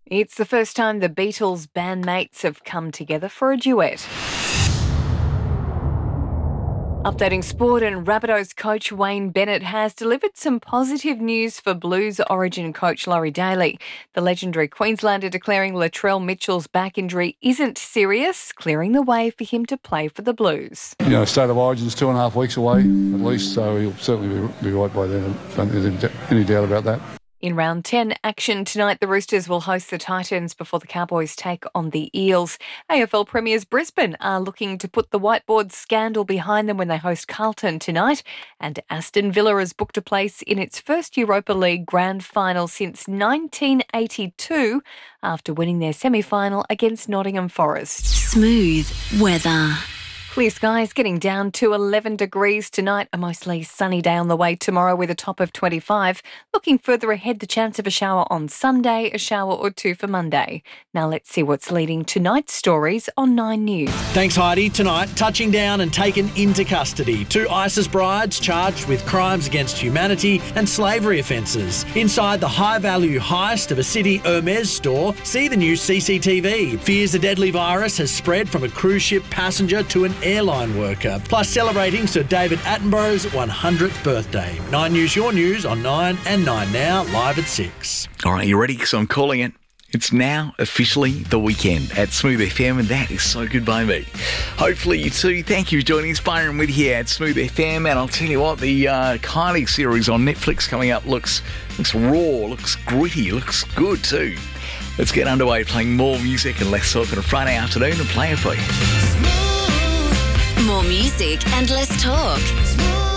It's the first time the Beatles bandmates have come together for a duet. Updating sport, and Rabbitohs coach Wayne Bennett has delivered some positive news for Blues Origin coach Laurie Daly. The legendary Queenslander declaring Latrell Mitchell's back injury isn't serious, clearing the way for him to play for the Blues. State of Origin's 2.5 weeks away at least, so he'll certainly be right by then. I don't think there's any doubt about that. In round 10 action tonight, the Roosters will host the Titans before the Cowboys take on the Eels. AFL Premiers Brisbane are looking to put the whiteboard scandal behind them when they host Carlton tonight. And Aston Villa has booked a place in its first Europa League grand final since 1982 after winning their semi-final against Nottingham Forest. Smooth weather. Clear skies, getting down to 11 degrees tonight. A mostly sunny day on the way tomorrow with a top of 25. Looking further ahead, the chance of a shower on Sunday, a shower or two for Monday. Now let's see what's leading tonight's stories on 9 News. Thanks, Heidi. Tonight, touching down and taken into custody. 2 ISIS brides charged with crimes against humanity and slavery offences. Inside the high-value heist of a City Hermes store, see the new CCTV. Fears a deadly virus has spread from a cruise ship passenger to an airline worker. Plus celebrating Sir David Attenborough's 100th birthday. 9 News, your news on 9 and 9 Now, live at 6. All right, you ready? Because I'm calling it. It's now officially the weekend at Smooth FM, and that is so good by me. Hopefully you too. Thank you for joining us. Byron with you here at Smooth FM, and I'll tell you what, the Kylie series on Netflix coming up looks raw, looks gritty, looks good too. Let's get underway playing more music and less talk on a Friday afternoon and play it for you. More music and less talk.